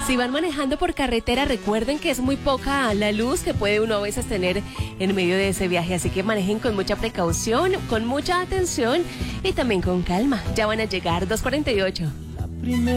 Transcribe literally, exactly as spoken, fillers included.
Si van manejando por carretera, recuerden que es muy poca la luz que puede uno a veces tener en medio de ese viaje, así que manejen con mucha precaución, con mucha atención y también con calma. Ya van a llegar, dos cuarenta y ocho.